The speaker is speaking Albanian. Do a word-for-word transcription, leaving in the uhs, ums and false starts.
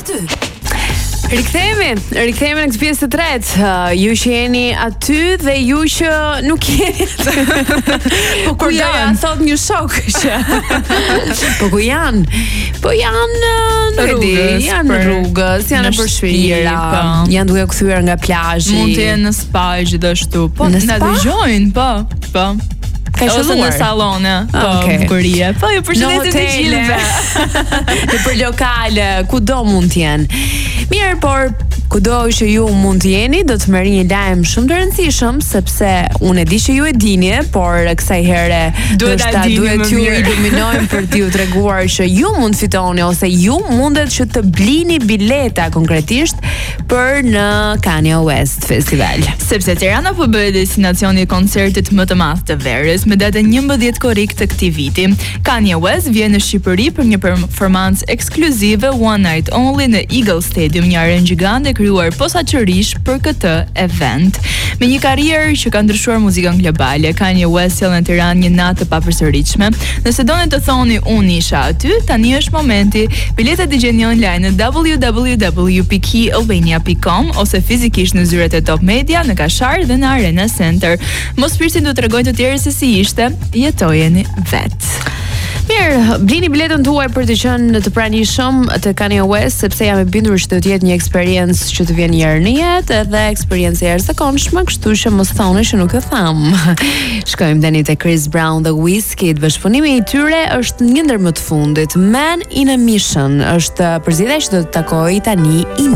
për ty. Rikthehemi, rikthehemi në këtë pjesë të tretë. Uh, ju që jeni aty dhe ju që nuk jeni. Po ku janë? Thot një shok që. Po ku janë? Po janë në rrugës, janë në rrugës, janë në përshpira, janë duke kthyer nga plazhi. Mund të jenë në spa gjithashtu. Po na dëgjojnë, po, po. Ose në salone, po, bukurie. Po, ju përshëndesim të gjithëve. Në për lokale, kudo mund të jenë. Mirë, por kudo që ju mund të jeni, do të merrni një lajm shumë të rëndësishëm, sepse unë e di që ju e dini, por kësaj here duhet ta duhet ju iluminojmë për t'ju treguar që ju mund fitoni ose ju mundet që të blini bileta konkretisht për në Kanye West Festival. Sepse Tirana po bëhet destinacioni i koncertit më të madh të verës me datën njëmbëdhjetë korrik të këtij viti. Kanye West vjen në Shqipëri për një performancë ekskluzive One Night Only në Eagle Stadium, një arenë gjigande krijuar posaçërisht për këtë event. Me një karrierë që ka ndryshuar muzikën globale, Kanye West sjell në Tiranë një natë të papërsëritshme. Nëse doni të thoni unë isha aty, tani është momenti. Biletat i gjeni online në w w w pikë key albania pikë com ose fizikisht në zyret e Top Media, në Kashar dhe në Arena Center. Mos pirsin të tregojnë të tjerë se si ishte, jetojeni vetë. Mirë, blini biletën tuaj për të qenë të pranishëm të Kanye West, sepse jam e bindur që do të jetë një eksperiencë që të vjen një herë në jetë, edhe eksperiencë e jashtëzakonshme, kështu që mos thoni që nuk e tham. Shkojmë tani te Chris Brown dhe Wizkid. Bashkëpunimi i tyre është një ndër më të fundit. Man in a Mission është përzgjedhja që do të takojë tani i